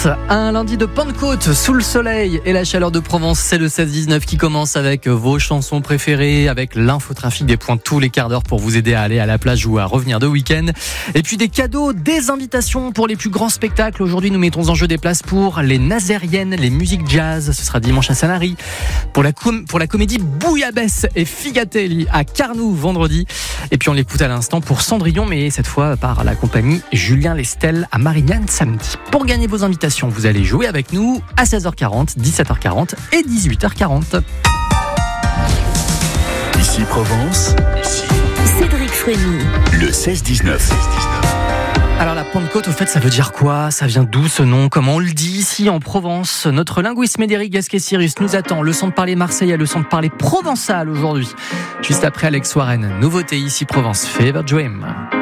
Un lundi de Pentecôte sous le soleil et la chaleur de Provence, c'est le 16-19 qui commence avec vos chansons préférées, avec l'infotrafic des points tous les quarts d'heure pour vous aider à aller à la plage ou à revenir de week-end. Et puis des cadeaux, des invitations pour les plus grands spectacles. Aujourd'hui, nous mettons en jeu des places pour les Nazériennes, les musiques jazz. Ce sera dimanche à Sanary. Pour la comédie Bouillabaisse et Figatelli à Carnoux vendredi. Et puis on l'écoute à l'instant pour Cendrillon, mais cette fois par la compagnie Julien Lestel à Marignane samedi. Pour gagner vos invitations, vous allez jouer avec nous à 16h40, 17h40 et 18h40. Ici Provence, Cédric Frémy. Le 16-19. Alors la Pentecôte, au fait, ça veut dire quoi ? Ça vient d'où ce nom ? Comment on le dit ici en Provence ? Notre linguiste Médéric Gasquet-Cyrus nous attend. Leçon de parler marseillais, leçon de parler provençal aujourd'hui. Juste après Alex Warren, nouveauté ici Provence, Fever Dream.